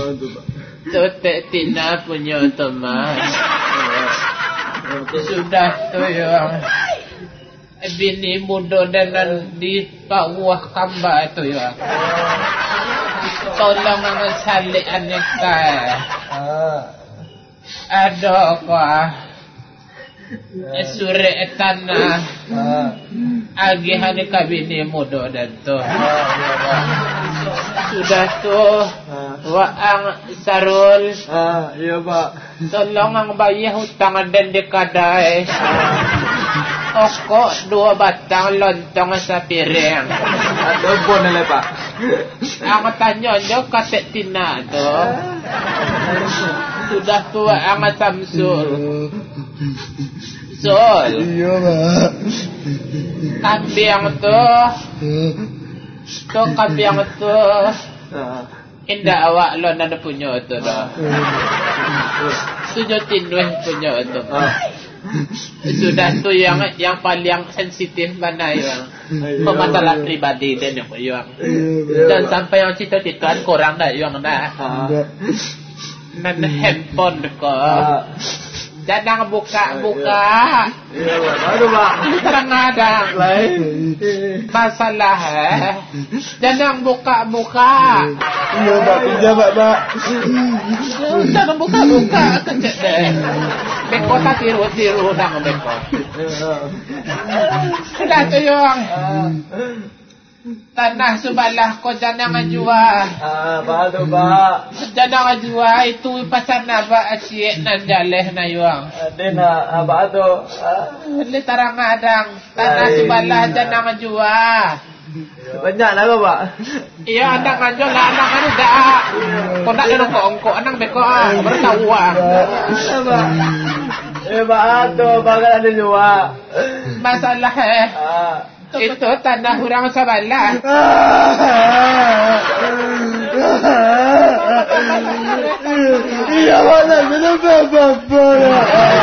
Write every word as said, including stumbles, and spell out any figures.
Tutek Tina punya teman. Sudah tu yang bini muda dan di bawah kamba tu ya. Tolong salik aneka. Ada kah suri tanah agihan kabini muda dan tu sudah tu waang sarul iya pak tolong ang bayar hutang dan dekadai okok dua batang lontong sa piring ada pun nilai pak ang tanya nyo katek Tina tu sudah tua ang Samsul Sol iya pak kambing tu tu kambing tu indah awak lo nada punya tu dah tujuh tinduh punya tu sudah tu yang yang paling sensitif mana yang masalah pribadi dan yang yang dan sampai yang cita-citaan kurang dah yang dah nan handphone dekat jangan buka-buka. Iya, baru pak. Kadang-kadang masalah eh. Jangan buka-buka. Iya pak, pinjam pak pak. Jangan buka-buka kecek deh. Beko tak tiru-tiru dah beko. Sudah tu yang tanah sebelah kau jangan jual. Ah, baru pak. Jangan jual itu pasal nak asyik nan jaleh na yuang. Ada nak apa tu? Ni tarang adang tanah sebelah jangan jual. Banyak lah pak. Iya adang anjol lah adang anu dah. Kau nak ada kongko adang beko ah bertahu ah. Eh pak tu bakal ada jual. Masalah eh. Itu tanah orang sebelah. Iya mana kenapa apa?